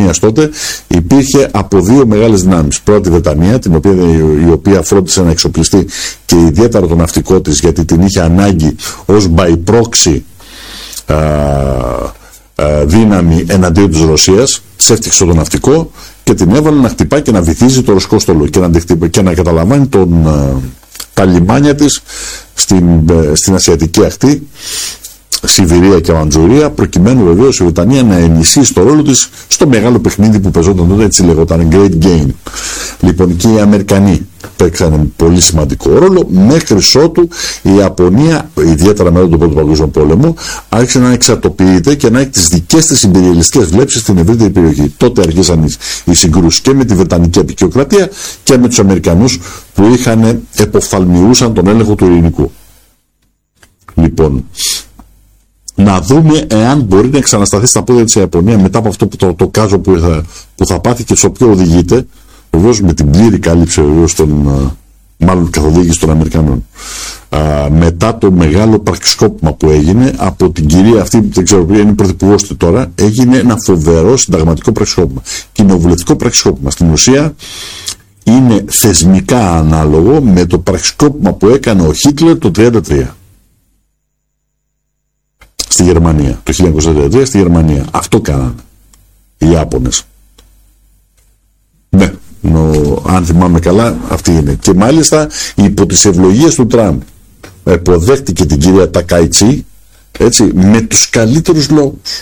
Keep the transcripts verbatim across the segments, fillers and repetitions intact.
Ιαπωνίας τότε υπήρχε από δύο μεγάλες δυνάμεις. Πρώτη Βρετανία, την οποία, η οποία φρόντισε να εξοπλιστεί και ιδιαίτερα το ναυτικό της, γιατί την είχε ανάγκη ως by proxy α, α, δύναμη εναντίον της Ρωσίας. Της έφτιαξε το ναυτικό και την έβαλε να χτυπάει και να βυθίζει το ρωσικό στόλο και να, και να καταλαμβάνει τον, α, τα λιμάνια της στην, στην Ασιατική ακτή, Σιβηρία και Μαντζουρία, προκειμένου βεβαίως η Βρετανία να ενισχύσει το ρόλο της στο μεγάλο παιχνίδι που παίζονταν τότε, έτσι λεγόταν Great Game. Λοιπόν, και οι Αμερικανοί παίξαν πολύ σημαντικό ρόλο, μέχρι ότου η Ιαπωνία, ιδιαίτερα μετά τον Πρώτο Παγκόσμιο Πόλεμο, άρχισε να εξαρτοποιείται και να έχει τις δικές της ιμπεριαλιστικές βλέψεις στην ευρύτερη περιοχή. Τότε αρχίσαν οι συγκρούσεις και με τη Βρετανική Αποικιοκρατία και με τους Αμερικανούς που είχαν εποφθαλμιούσαν τον έλεγχο του ειρηνικού. Λοιπόν, να δούμε εάν μπορεί να εξανασταθεί στα πόδια της Ιαπωνία μετά από αυτό που το, το κάζο που θα, που θα πάθει και στο οποίο οδηγείται, βεβαίως με την πλήρη κάλυψη βεβαίως των, μάλλον καθοδήγηση των Αμερικανών. Α, μετά το μεγάλο πραξικόπημα που έγινε από την κυρία αυτή που δεν ξέρω ποια είναι πρωθυπουργός του τώρα, έγινε ένα φοβερό συνταγματικό πραξικόπημα. Κοινοβουλευτικό πραξικόπημα. Στην ουσία είναι θεσμικά ανάλογο με το πραξικόπημα που έκανε ο Χίτλερ το χίλια εννιακόσια τριάντα τρία. Στη Γερμανία, το χίλια εννιακόσια τριάντα τρία στη Γερμανία. Αυτό κάνανε οι Ιάπωνες. Ναι, νο, αν θυμάμαι καλά, αυτή είναι. Και μάλιστα υπό τις ευλογίες του Τραμπ υποδέχτηκε την κυρία Τακάιτσι, έτσι, με τους καλύτερους λόγους.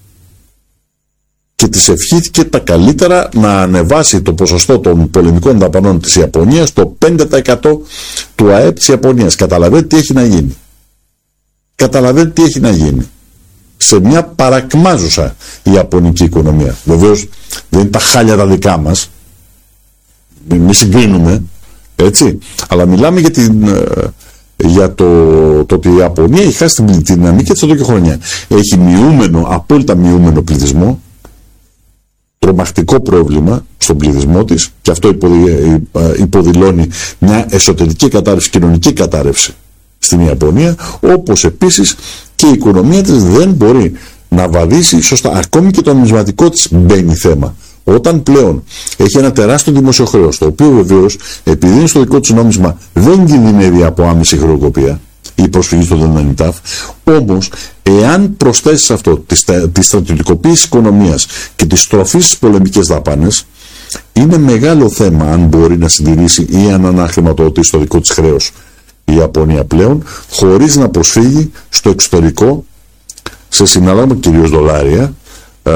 Και της ευχήθηκε τα καλύτερα να ανεβάσει το ποσοστό των πολεμικών δαπανών της Ιαπωνίας στο πέντε τοις εκατό του ΑΕΠ της Ιαπωνίας. Καταλαβαίνετε τι έχει να γίνει. Καταλαβαίνετε τι έχει να γίνει σε μια παρακμάζουσα Ιαπωνική οικονομία. Βεβαίως δεν είναι τα χάλια τα δικά μας, μη συγκρίνουμε, έτσι, αλλά μιλάμε για, την, για το, το ότι η Ιαπωνία έχει χάσει την δυναμική της εδώ και χρόνια. Έχει μειούμενο, απόλυτα μειούμενο πληθυσμό, τρομακτικό πρόβλημα στον πληθυσμό της, και αυτό υποδηλώνει μια εσωτερική κατάρρευση, κοινωνική κατάρρευση στην Ιαπωνία, όπως επίσης και η οικονομία της δεν μπορεί να βαδίσει σωστά. Ακόμη και το νομισματικό της μπαίνει θέμα. Όταν πλέον έχει ένα τεράστιο δημόσιο χρέος, το οποίο βεβαίως επειδή είναι στο δικό της νόμισμα δεν κινδυνεύει από άμεση χρεοκοπία ή προσφυγή στο ΔΕΝΤΑΝΙΤΑΦ, όμως εάν προσθέσεις αυτό τη, τη στρατιωτικοποίηση της οικονομίας και τη στροφή στις πολεμικές δαπάνες, είναι μεγάλο θέμα αν μπορεί να συντηρήσει ή αν αναχρηματοδοτήσει το δικό της χρέος η Ιαπωνία πλέον, χωρίς να προσφύγει στο εξωτερικό σε συναλλάγμα, κυρίως δολάρια. Ε,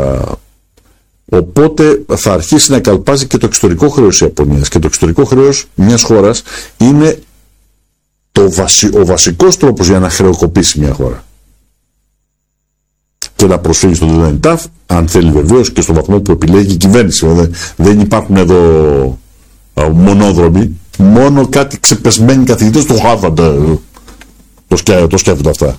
οπότε θα αρχίσει να καλπάζει και το εξωτερικό χρέος της Ιαπωνίας, και το εξωτερικό χρέος μιας χώρας είναι το βασι, ο βασικός τρόπος για να χρεοκοπήσει μια χώρα και να προσφύγει στον ΔΕΝΤΑΝΙΤΑΦ, αν θέλει βεβαίως, και στον βαθμό που επιλέγει η κυβέρνηση. Δεν, δεν υπάρχουν εδώ α, μονόδρομοι. Μόνο κάτι ξεπεσμένοι καθηγητές του Χάρβαρντ το, σκιά, το σκέφτονται αυτά.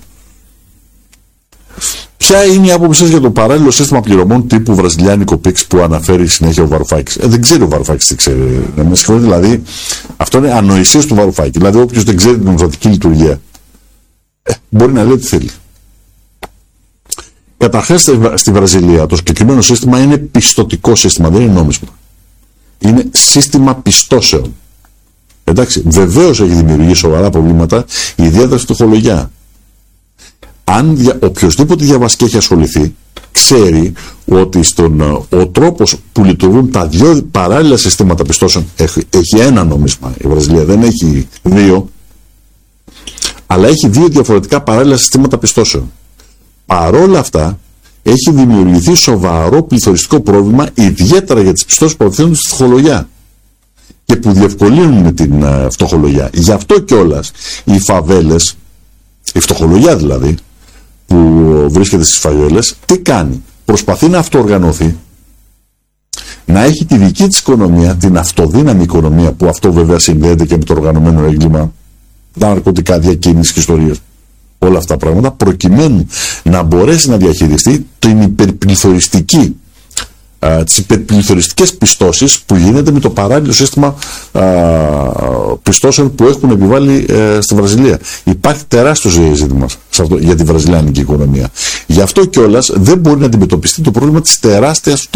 Ποια είναι η άποψη σας για το παράλληλο σύστημα πληρωμών τύπου βραζιλιάνικο πίξ που αναφέρει συνέχεια ο Βαρουφάκης? Ε, δεν ξέρει ο Βαρουφάκης τι ξέρει. Να με συγχωρείτε, δηλαδή, αυτό είναι ανοησίες του Βαρουφάκη. Δηλαδή, όποιος δεν ξέρει την νομισματική λειτουργία, ε, μπορεί να λέει τι θέλει. Καταρχάς, στη Βραζιλία το συγκεκριμένο σύστημα είναι πιστωτικό σύστημα, δεν είναι νόμισμα. Είναι σύστημα πιστώσεων. Εντάξει, βεβαίως έχει δημιουργήσει σοβαρά προβλήματα, ιδιαίτερα στη φτωχολογιά. Αν δια, οποιοσδήποτε διαβάσει και έχει ασχοληθεί, ξέρει ότι στον, ο τρόπος που λειτουργούν τα δύο παράλληλα συστήματα πιστώσεων, έχει, έχει ένα νόμισμα η Βραζιλία, δεν έχει δύο, αλλά έχει δύο διαφορετικά παράλληλα συστήματα πιστώσεων. Παρόλα αυτά, έχει δημιουργηθεί σοβαρό πληθωριστικό πρόβλημα, ιδιαίτερα για τις πιστώσεις που απευθύνονται στη φτωχολογιά και που διευκολύνουν την uh, φτωχολογιά. Γι' αυτό κιόλας οι φαβέλες, η φτωχολογιά δηλαδή, που βρίσκεται στις φαβέλες, τι κάνει? Προσπαθεί να αυτοοργανωθεί, να έχει τη δική της οικονομία, την αυτοδύναμη οικονομία, που αυτό βέβαια συνδέεται και με το οργανωμένο έγκλημα, τα ναρκωτικά, διακίνηση και ιστορίες, όλα αυτά τα πράγματα, προκειμένου να μπορέσει να διαχειριστεί την υπερπληθωριστική Uh, τις υπερπληθωριστικές πιστώσεις που γίνεται με το παράλληλο σύστημα uh, πιστώσεων που έχουν επιβάλει uh, στη Βραζιλία. Υπάρχει τεράστιο ζήτημα σε αυτό, για τη βραζιλιάνικη οικονομία. Γι' αυτό κιόλας δεν μπορεί να αντιμετωπιστεί το πρόβλημα της τεράστιας